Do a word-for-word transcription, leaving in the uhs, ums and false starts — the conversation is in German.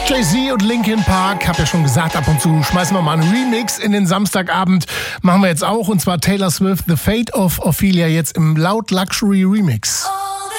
Jay-Z und Linkin Park, hab ja schon gesagt, ab und zu schmeißen wir mal einen Remix in den Samstagabend. Machen wir jetzt auch, und zwar Taylor Swift, The Fate of Ophelia, jetzt im Loud Luxury Remix.